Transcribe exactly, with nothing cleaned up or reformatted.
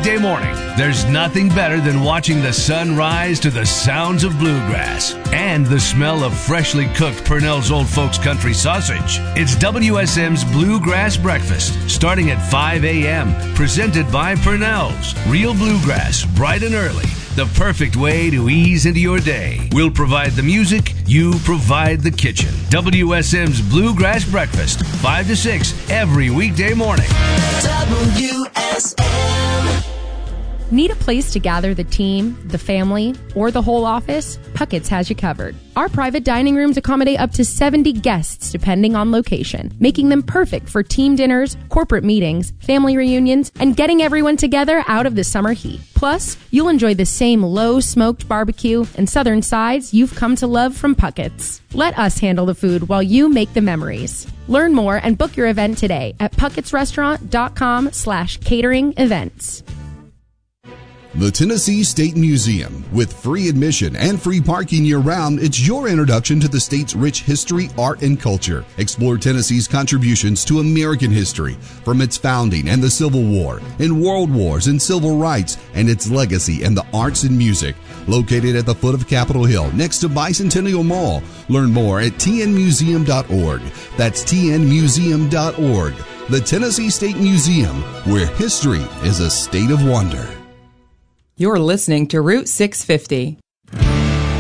weekday morning. There's nothing better than watching the sun rise to the sounds of bluegrass and the smell of freshly cooked Purnell's Old Folks Country sausage. It's W S M's Bluegrass Breakfast, starting at five a.m., presented by Purnell's. Real bluegrass, bright and early. The perfect way to ease into your day. We'll provide the music, you provide the kitchen. W S M's Bluegrass Breakfast, five to six every weekday morning. W S M. Need a place to gather the team, the family, or the whole office? Puckett's has you covered. Our private dining rooms accommodate up to seventy guests depending on location, making them perfect for team dinners, corporate meetings, family reunions, and getting everyone together out of the summer heat. Plus, you'll enjoy the same low-smoked barbecue and southern sides you've come to love from Puckett's. Let us handle the food while you make the memories. Learn more and book your event today at puckettsrestaurant.com slash catering events. The Tennessee State Museum. With free admission and free parking year-round, it's your introduction to the state's rich history, art, and culture. Explore Tennessee's contributions to American history, from its founding and the Civil War, in world wars and civil rights, and its legacy in the arts and music. Located at the foot of Capitol Hill, next to Bicentennial Mall. Learn more at t n museum dot org. That's t n museum dot org. The Tennessee State Museum, where history is a state of wonder. You're listening to Route six fifty.